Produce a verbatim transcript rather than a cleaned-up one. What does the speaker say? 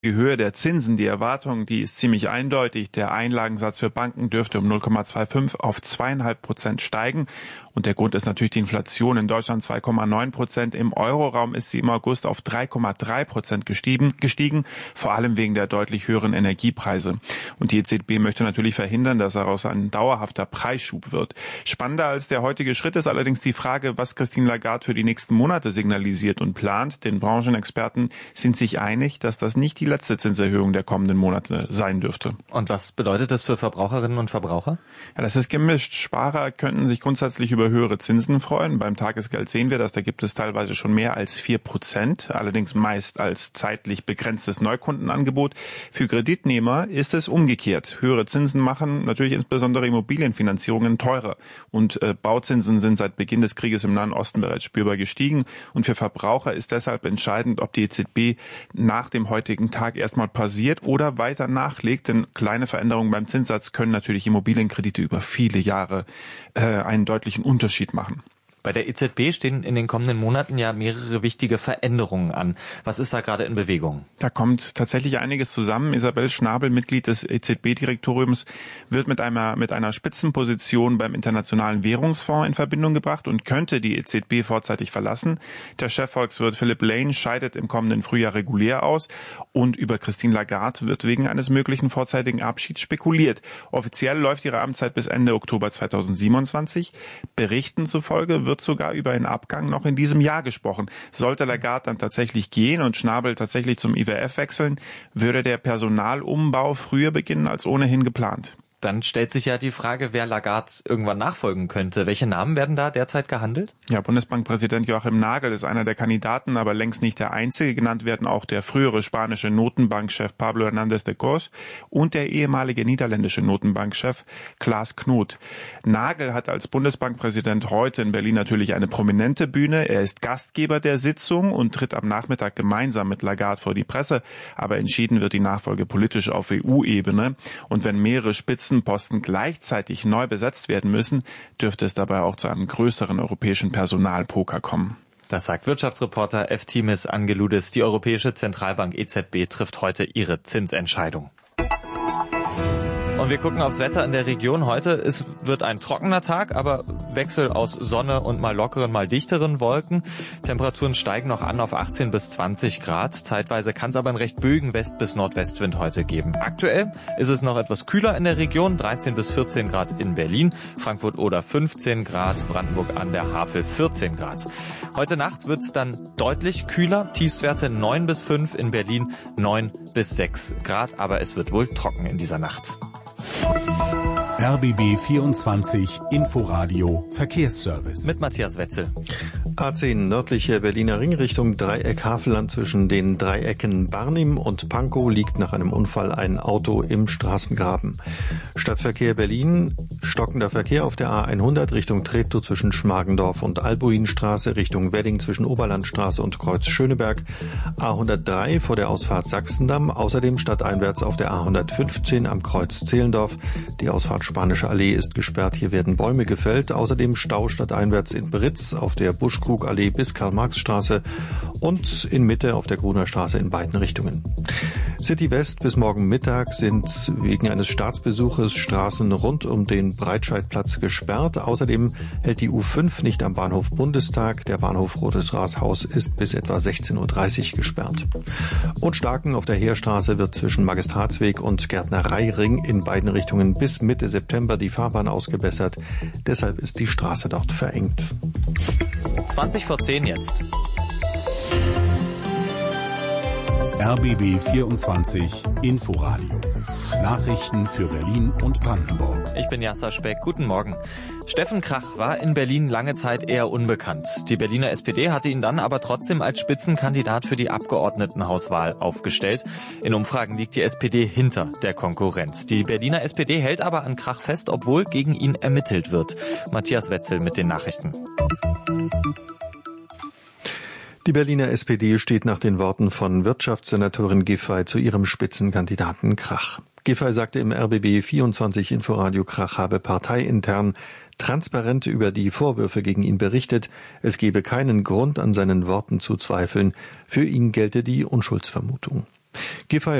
Die Höhe der Zinsen, die Erwartung, die ist ziemlich eindeutig. Der Einlagensatz für Banken dürfte um null Komma fünfundzwanzig auf zwei Komma fünf Prozent steigen. Und der Grund ist natürlich die Inflation. In Deutschland zwei Komma neun Prozent. Im Euroraum ist sie im August auf drei Komma drei Prozent gestiegen, gestiegen, vor allem wegen der deutlich höheren Energiepreise. Und die E Z B möchte natürlich verhindern, dass daraus ein dauerhafter Preisschub wird. Spannender als der heutige Schritt ist allerdings die Frage, was Christine Lagarde für die nächsten Monate signalisiert und plant. Den Branchenexperten sind sich einig, dass das nicht die letzte Zinserhöhung der kommenden Monate sein dürfte. Und was bedeutet das für Verbraucherinnen und Verbraucher? Ja, das ist gemischt. Sparer könnten sich grundsätzlich über höhere Zinsen freuen. Beim Tagesgeld sehen wir das, da gibt es teilweise schon mehr als vier Prozent, allerdings meist als zeitlich begrenztes Neukundenangebot. Für Kreditnehmer ist es umgekehrt. Höhere Zinsen machen natürlich insbesondere Immobilienfinanzierungen teurer. Und äh, Bauzinsen sind seit Beginn des Krieges im Nahen Osten bereits spürbar gestiegen. Und für Verbraucher ist deshalb entscheidend, ob die E Z B nach dem heutigen Tag erstmal pausiert oder weiter nachlegt, denn kleine Veränderungen beim Zinssatz können natürlich Immobilienkredite über viele Jahre äh, einen deutlichen Unterschied machen. Bei der E Z B stehen in den kommenden Monaten ja mehrere wichtige Veränderungen an. Was ist da gerade in Bewegung? Da kommt tatsächlich einiges zusammen. Isabel Schnabel, Mitglied des E Z B-Direktoriums, wird mit einer, mit einer Spitzenposition beim Internationalen Währungsfonds in Verbindung gebracht und könnte die E Z B vorzeitig verlassen. Der Chefvolkswirt Philip Lane scheidet im kommenden Frühjahr regulär aus und über Christine Lagarde wird wegen eines möglichen vorzeitigen Abschieds spekuliert. Offiziell läuft ihre Amtszeit bis Ende Oktober zweitausendsiebenundzwanzig. Berichten zufolge wird wird sogar über einen Abgang noch in diesem Jahr gesprochen. Sollte Lagarde dann tatsächlich gehen und Schnabel tatsächlich zum I W F wechseln, würde der Personalumbau früher beginnen als ohnehin geplant. Dann stellt sich ja die Frage, wer Lagarde irgendwann nachfolgen könnte. Welche Namen werden da derzeit gehandelt? Ja, Bundesbankpräsident Joachim Nagel ist einer der Kandidaten, aber längst nicht der einzige. Genannt werden auch der frühere spanische Notenbankchef Pablo Hernández de Cos und der ehemalige niederländische Notenbankchef Klaas Knot. Nagel hat als Bundesbankpräsident heute in Berlin natürlich eine prominente Bühne. Er ist Gastgeber der Sitzung und tritt am Nachmittag gemeinsam mit Lagarde vor die Presse. Aber entschieden wird die Nachfolge politisch auf E U-Ebene. Und wenn mehrere Spitzen Posten gleichzeitig neu besetzt werden müssen, dürfte es dabei auch zu einem größeren europäischen Personalpoker kommen. Das sagt Wirtschaftsreporter Eftimis Angeloudis. Die Europäische Zentralbank E Z B trifft heute ihre Zinsentscheidung. Und wir gucken aufs Wetter in der Region. Heute es wird ein trockener Tag, aber Wechsel aus Sonne und mal lockeren, mal dichteren Wolken. Temperaturen steigen noch an auf achtzehn bis zwanzig Grad. Zeitweise kann es aber einen recht böigen West- bis Nordwestwind heute geben. Aktuell ist es noch etwas kühler in der Region. dreizehn bis vierzehn Grad in Berlin, Frankfurt oder fünfzehn Grad, Brandenburg an der Havel vierzehn Grad. Heute Nacht wird es dann deutlich kühler. Tiefstwerte neun bis fünf, in Berlin neun bis sechs Grad. Aber es wird wohl trocken in dieser Nacht. R B B vierundzwanzig Inforadio Verkehrsservice. Mit Matthias Wetzel. A zehn nördliche Berliner Ring Richtung Dreieck Havelland zwischen den Dreiecken Barnim und Pankow liegt nach einem Unfall ein Auto im Straßengraben. Stadtverkehr Berlin, stockender Verkehr auf der A hundert Richtung Treptow zwischen Schmargendorf und Albuinstraße, Richtung Wedding zwischen Oberlandstraße und Kreuz Schöneberg, A hundertdrei vor der Ausfahrt Sachsendamm, außerdem stadteinwärts auf der A hundertfünfzehn am Kreuz Zehlendorf. Die Ausfahrt Spanische Allee ist gesperrt, hier werden Bäume gefällt, außerdem Stau stadteinwärts in Britz auf der Buschkrugallee bis Karl-Marx-Straße und in Mitte auf der Gruner Straße in beiden Richtungen. City West bis morgen Mittag sind wegen eines Staatsbesuches Straßen rund um den Breitscheidplatz gesperrt. Außerdem hält die U fünf nicht am Bahnhof Bundestag. Der Bahnhof Rotes Rathaus ist bis etwa sechzehn Uhr dreißig gesperrt. Und Starken auf der Heerstraße wird zwischen Magistratsweg und Gärtnereiring in beiden Richtungen bis Mitte September die Fahrbahn ausgebessert. Deshalb ist die Straße dort verengt. zwanzig vor zehn jetzt. R B B vierundzwanzig Inforadio. Nachrichten für Berlin und Brandenburg. Ich bin Jasser Speck. Guten Morgen. Steffen Krach war in Berlin lange Zeit eher unbekannt. Die Berliner S P D hatte ihn dann aber trotzdem als Spitzenkandidat für die Abgeordnetenhauswahl aufgestellt. In Umfragen liegt die S P D hinter der Konkurrenz. Die Berliner S P D hält aber an Krach fest, obwohl gegen ihn ermittelt wird. Matthias Wetzel mit den Nachrichten. Die Berliner S P D steht nach den Worten von Wirtschaftssenatorin Giffey zu ihrem Spitzenkandidaten Krach. Giffey sagte im R B B vierundzwanzig Inforadio, Krach habe parteiintern transparent über die Vorwürfe gegen ihn berichtet. Es gebe keinen Grund, an seinen Worten zu zweifeln. Für ihn gelte die Unschuldsvermutung. Giffey